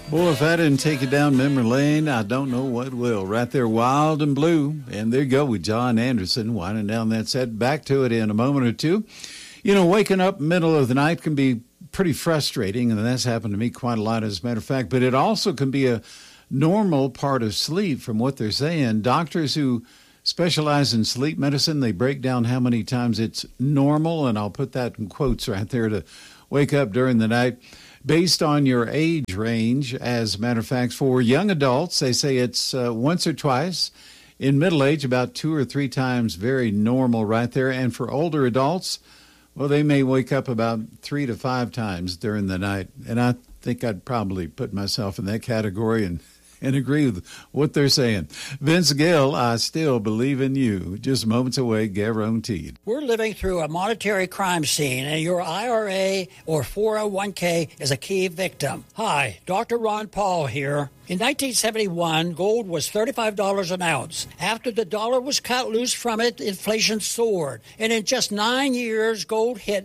Boy, if I didn't take you down memory lane, I don't know what will. Right there, Wild and Blue. And there you go with John Anderson winding down that set. Back to it in a moment or two. You know, waking up middle of the night can be pretty frustrating, and that's happened to me quite a lot, as a matter of fact. But it also can be a normal part of sleep from what they're saying. Doctors who specialize in sleep medicine, they break down how many times it's normal, and I'll put that in quotes right there, to wake up during the night. Based on your age range, as a matter of fact, for young adults, they say it's once or twice. In middle age, about 2 or 3 times, very normal right there. And for older adults, well, they may wake up about 3 to 5 times during the night. And I think I'd probably put myself in that category and agree with what they're saying. Vince Gill, I still believe in you. Just moments away, guaranteed. We're living through a monetary crime scene, and your IRA or 401k is a key victim. Hi, Dr. Ron Paul here. In 1971, gold was $35 an ounce. After the dollar was cut loose from it, inflation soared. And in just 9 years, gold hit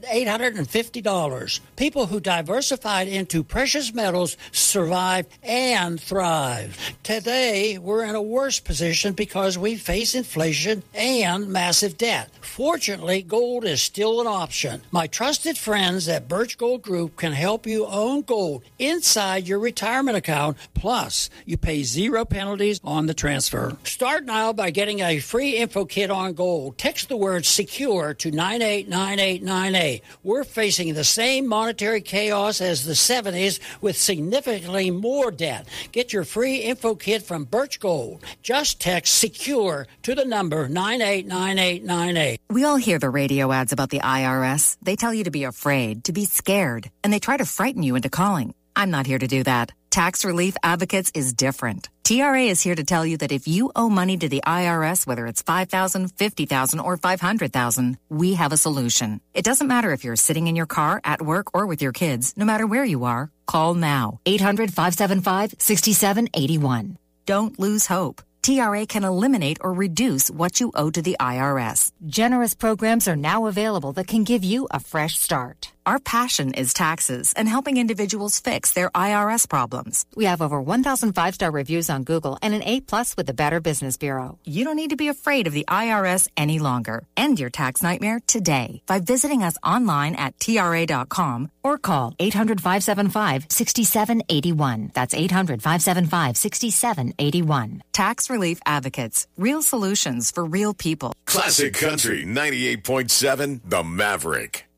$850. People who diversified into precious metals survived and thrived. Today, we're in a worse position because we face inflation and massive debt. Fortunately, gold is still an option. My trusted friends at Birch Gold Group can help you own gold inside your retirement account. Plus, you pay 0 penalties on the transfer. Start now by getting a free info kit on gold. Text the word SECURE to 989898. We're facing the same monetary chaos as the 70s with significantly more debt. Get your free info kit from Birch Gold. Just text SECURE to the number 989898. We all hear the radio ads about the IRS. They tell you to be afraid, to be scared, and they try to frighten you into calling. I'm not here to do that. Tax Relief Advocates is different. TRA is here to tell you that if you owe money to the IRS, whether it's $5,000, $50,000, or $500,000, we have a solution. It doesn't matter if you're sitting in your car, at work, or with your kids. No matter where you are, call now. 800-575-6781. Don't lose hope. TRA can eliminate or reduce what you owe to the IRS. Generous programs are now available that can give you a fresh start. Our passion is taxes and helping individuals fix their IRS problems. We have over 1,000 5-star reviews on Google and an A+ with the Better Business Bureau. You don't need to be afraid of the IRS any longer. End your tax nightmare today by visiting us online at TRA.com or call 800-575-6781. That's 800-575-6781. Tax Relief Advocates. Real solutions for real people. Classic Country 98.7, The Maverick.